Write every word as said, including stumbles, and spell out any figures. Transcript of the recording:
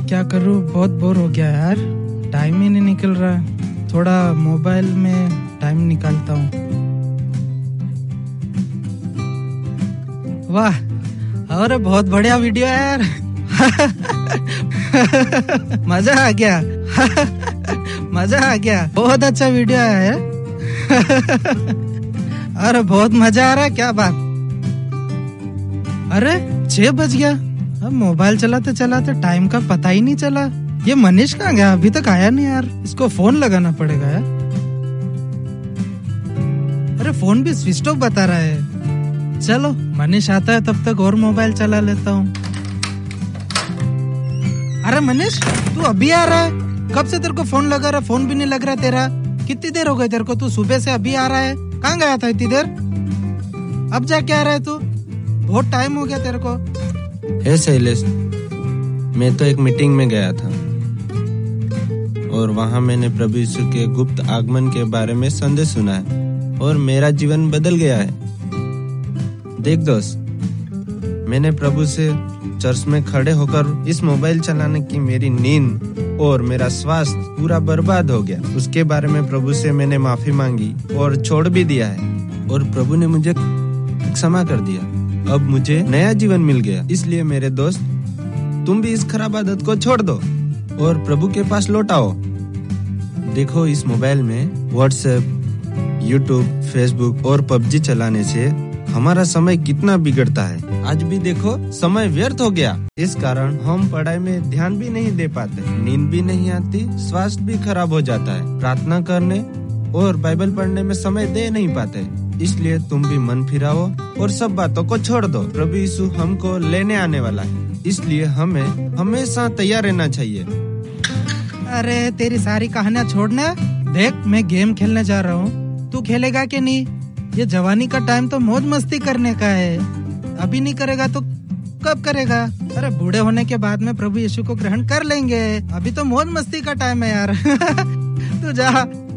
क्या करूँ, बहुत बोर हो गया यार, टाइम ही नहीं निकल रहा। थोड़ा मोबाइल में टाइम निकालता हूँ। वाह, और बहुत बढ़िया वीडियो है यार। मजा आ गया। मजा आ गया, बहुत अच्छा वीडियो है। अरे बहुत मजा आ रहा है, क्या बात। अरे छह बज गया, अब मोबाइल चलाते चलाते टाइम का पता ही नहीं चला। ये मनीष कहाँ गया, अभी तक आया नहीं यार, इसको फोन लगाना पड़ेगा यार। अरे फोन भी स्विच ऑफ बता रहा है। चलो मनीष आता है तब तक और मोबाइल चला लेता हूँ। अरे मनीष, तू अभी आ रहा है? कब से तेरे को फोन लगा रहा, फोन भी नहीं लग रहा तेरा। कितनी देर हो गई तेरे को, तू सुबह से अभी आ रहा है? कहाँ गया था इतनी देर? अब जाके आ रहा है तू? बहुत टाइम हो गया तेरे को। हे शैलेश, मैं तो एक मीटिंग में गया था और वहाँ मैंने प्रभु यीशु के गुप्त आगमन के बारे में संदेश सुना है और मेरा जीवन बदल गया है। देख दोस्त, मैंने प्रभु से चर्च में खड़े होकर इस मोबाइल चलाने की मेरी नींद और मेरा स्वास्थ्य पूरा बर्बाद हो गया। उसके बारे में प्रभु से मैंने माफी मांगी और छोड़ भी दिया है और प्रभु ने मुझे क्षमा कर दिया। अब मुझे नया जीवन मिल गया। इसलिए मेरे दोस्त, तुम भी इस खराब आदत को छोड़ दो और प्रभु के पास लौट आओ। देखो, इस मोबाइल में व्हाट्सएप, यूट्यूब, फेसबुक और पबजी चलाने से हमारा समय कितना बिगड़ता है। आज भी देखो, समय व्यर्थ हो गया। इस कारण हम पढ़ाई में ध्यान भी नहीं दे पाते, नींद भी नहीं आती, स्वास्थ्य भी खराब हो जाता है, प्रार्थना करने और बाइबल पढ़ने में समय दे नहीं पाते। इसलिए तुम भी मन फिराओ और सब बातों को छोड़ दो। प्रभु यीशु हमको लेने आने वाला है, इसलिए हमें हमेशा तैयार रहना चाहिए। अरे तेरी सारी कहानियां छोड़ना, देख मैं गेम खेलने जा रहा हूँ, तू खेलेगा कि नहीं? ये जवानी का टाइम तो मौज मस्ती करने का है, अभी नहीं करेगा तो कब करेगा? अरे बूढ़े होने के बाद में प्रभु यीशु को ग्रहण कर लेंगे, अभी तो मौज मस्ती का टाइम है यार। तू जा।